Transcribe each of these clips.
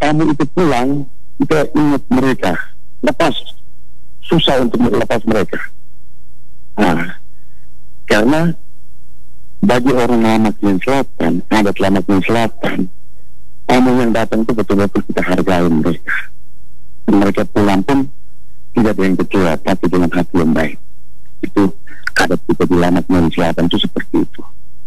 tamu itu pulang, kita ingat mereka. Lepas, susah untuk melepas mereka. Nah, karena bagi orang Lamaknen Selatan, adat Lamaknen Selatan, tamu yang datang itu betul-betul kita hargai mereka. Dan mereka pulang pun tidak dengan kecewa, tapi dengan hati yang baik. Itu adat kita di Lamaknen Selatan itu seperti itu.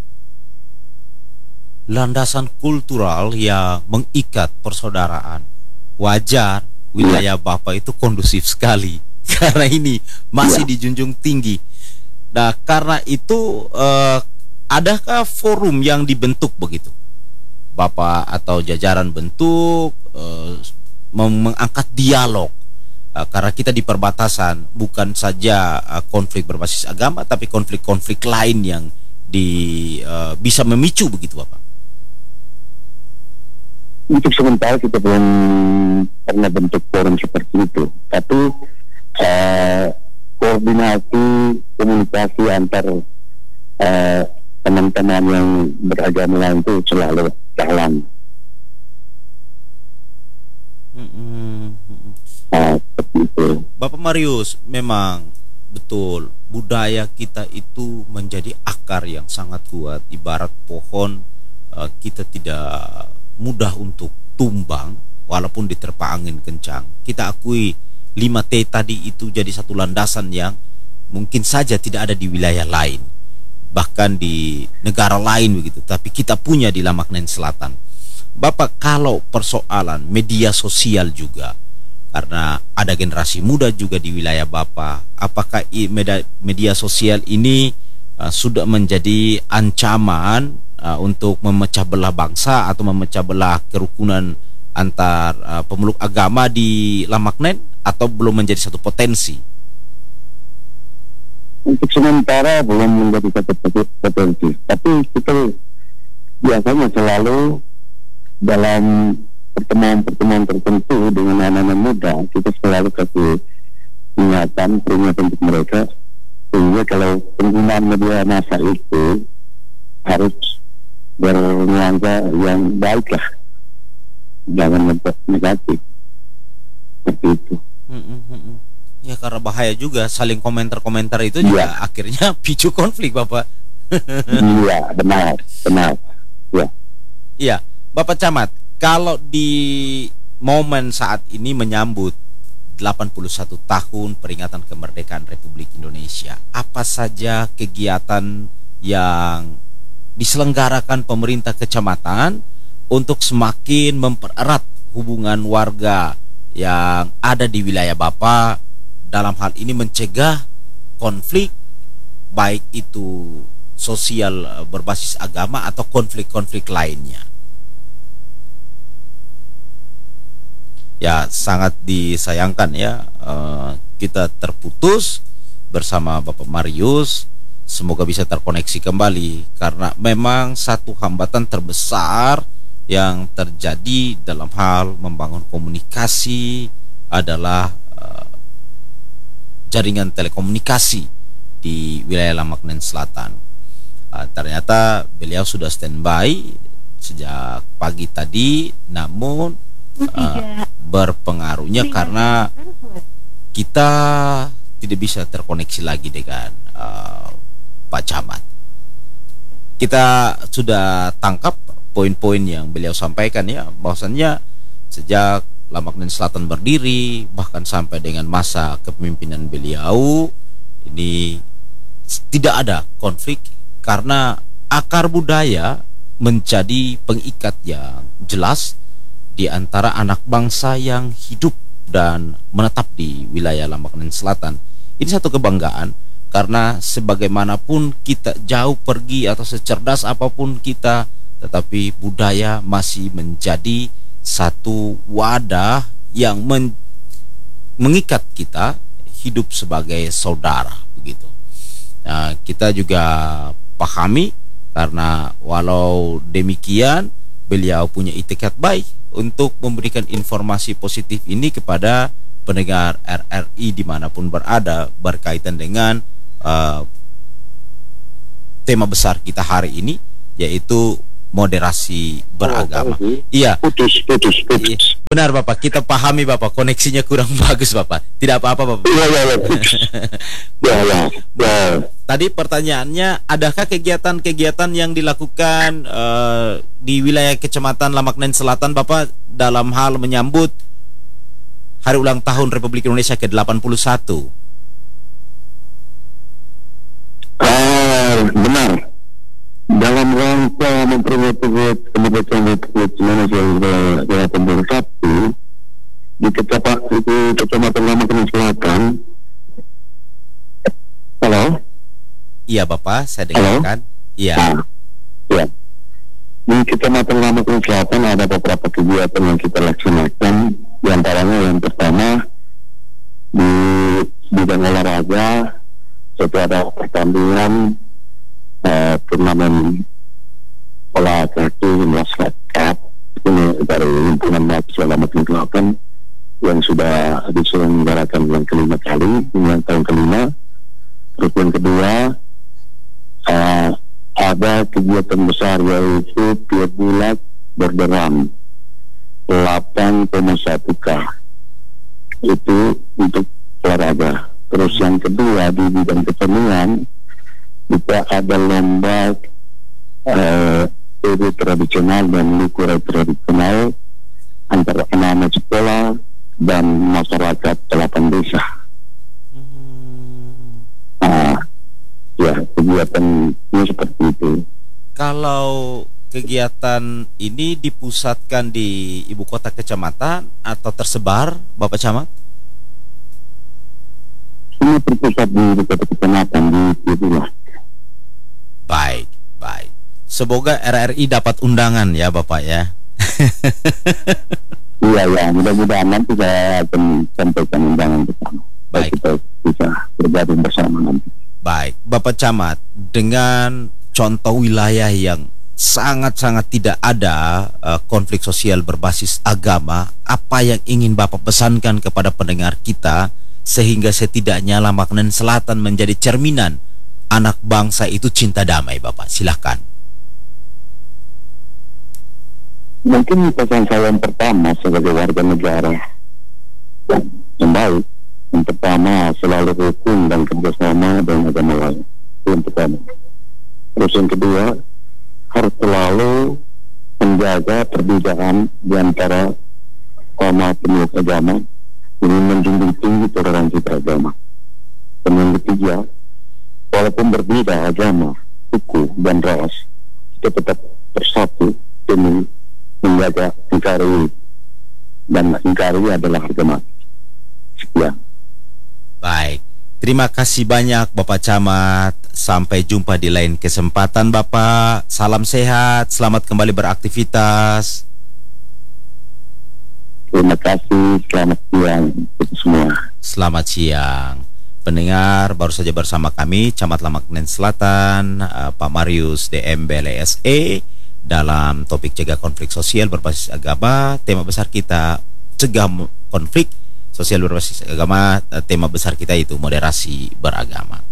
Landasan kultural yang mengikat persaudaraan. Wajar wilayah Bapak itu kondusif sekali karena ini masih dijunjung tinggi. Nah, karena itu adakah forum yang dibentuk begitu? Bapak atau jajaran bentuk mengangkat dialog, karena kita di perbatasan bukan saja konflik berbasis agama, tapi konflik-konflik lain yang bisa memicu begitu, Bapak. Untuk sementara kita belum pernah bentuk forum seperti itu, tapi koordinasi komunikasi antar teman-teman yang beragama lain itu selalu jalan. Seperti itu. Bapak Marius, memang betul budaya kita itu menjadi akar yang sangat kuat. Ibarat pohon, kita tidak mudah untuk tumbang walaupun diterpa angin kencang. Kita akui 5T tadi itu jadi satu landasan yang mungkin saja tidak ada di wilayah lain, bahkan di negara lain begitu, tapi kita punya di Lamaknen Selatan. Bapak, kalau persoalan media sosial juga, karena ada generasi muda juga di wilayah Bapak, apakah media sosial ini sudah menjadi ancaman untuk memecah belah bangsa atau memecah belah kerukunan antar pemeluk agama di Lamaknen, atau belum menjadi satu potensi? Untuk sementara belum menjadi satu potensi, tapi kita biasanya selalu dalam pertemuan-pertemuan tertentu dengan anak-anak muda, kita selalu kasih peringatan untuk mereka, sehingga kalau penggunaan media massa itu harus bernuansa yang baik lah, jangan negatif, seperti itu. Ya, karena bahaya juga saling komentar-komentar itu juga akhirnya picu konflik, Bapak. Iya, benar. Ya. Iya, Bapak Camat, kalau di momen saat ini menyambut 81 tahun peringatan kemerdekaan Republik Indonesia, apa saja kegiatan yang diselenggarakan pemerintah kecamatan untuk semakin mempererat hubungan warga yang ada di wilayah Bapak, dalam hal ini mencegah konflik, baik itu sosial berbasis agama atau konflik-konflik lainnya? Ya, sangat disayangkan ya, kita terputus bersama Bapak Marius. Semoga bisa terkoneksi kembali, karena memang satu hambatan terbesar yang terjadi dalam hal membangun komunikasi adalah jaringan telekomunikasi di wilayah Lamaknen Selatan. Ternyata beliau sudah standby sejak pagi tadi, namun berpengaruhnya karena kita tidak bisa terkoneksi lagi dengan Pak Camat. Kita sudah tangkap poin-poin yang beliau sampaikan ya, bahwasannya sejak Lamaknen Selatan berdiri, bahkan sampai dengan masa kepemimpinan beliau ini tidak ada konflik, karena akar budaya menjadi pengikat yang jelas di antara anak bangsa yang hidup dan menetap di wilayah Lamaknen Selatan. Ini satu kebanggaan, karena sebagaimanapun kita jauh pergi atau secerdas apapun kita, tetapi budaya masih menjadi satu wadah yang mengikat kita hidup sebagai saudara begitu. Nah, kita juga pahami, karena walau demikian beliau punya itikat baik untuk memberikan informasi positif ini kepada pendengar RRI dimanapun berada, berkaitan dengan tema besar kita hari ini, yaitu moderasi beragama. Iya. Putus. Benar. benar Bapak, kita pahami Bapak, koneksinya kurang bagus Bapak. Tidak apa-apa Bapak. Iya, iya, iya. Ya. Tadi pertanyaannya, adakah kegiatan-kegiatan yang dilakukan di wilayah Kecamatan Lamaknen Selatan Bapak dalam hal menyambut Hari Ulang Tahun Republik Indonesia ke-81? Benar. Dalam rangka memperingati kemerdekaan Republik Indonesia ke-81 di Kecamatan Lamaknen Selatan. Halo? Iya Bapak, saya dengarkan. Iya. Ya. Di Kecamatan Lamaknen Selatan ada beberapa kegiatan yang kita laksanakan. Di antaranya yang pertama di bidang olahraga, setelah ada pertandingan turnamen bola kaki masyarakat ini dari himpunan mahasiswa Lamaknen Selatan yang sudah diselenggarakan yang kelima kali, ini yang tahun kelima. Terus yang kedua ada kegiatan besar yaitu Piala Bulat berderam 8,1K itu untuk olahraga. Terus yang kedua di bidang kesenian kita ada lomba TV tradisional dan likurai tradisional antara anak-anak sekolah dan masyarakat 8 desa. Ya, kegiatan ini seperti itu. Kalau kegiatan ini dipusatkan di ibu kota kecamatan atau tersebar Bapak Camat? Ini terpusat di ibu kota kecamatan di Putulah. Baik, baik. Semoga RRI dapat undangan ya Bapak ya. Iya, ya, mudah-mudahan nanti saya akan sampaikan undangan bersama. Baik. Kita bisa bergabung bersama nanti. Baik, Bapak Camat, dengan contoh wilayah yang sangat-sangat tidak ada konflik sosial berbasis agama, apa yang ingin Bapak pesankan kepada pendengar kita sehingga setidaknya Lamaknen Selatan menjadi cerminan anak bangsa itu cinta damai, Bapak? Silahkan. Mungkin pesan saya yang pertama sebagai warga negara yang baik, yang pertama selalu rukun dan kerjasama dengan agama lain. Itu yang pertama. Terus yang kedua, harus selalu menjaga perbedaan di antara peneluk agama, ini menjunjung tinggi toleransi beragama. Dan yang ketiga, walaupun berbeda agama, suku dan ras, kita tetap bersatu demi menjaga NKRI, dan NKRI adalah harga mati. Sekian. Baik, terima kasih banyak Bapak Camat. Sampai jumpa di lain kesempatan Bapak. Salam sehat, selamat kembali beraktivitas. Terima kasih, selamat siang untuk semua. Selamat siang. Pendengar, baru saja bersama kami Camat Lamaknen Selatan, Pak Marius DM BLSE, dalam topik cegah konflik sosial berbasis agama. Tema besar kita cegah konflik sosial berbasis agama. Tema besar kita itu moderasi beragama.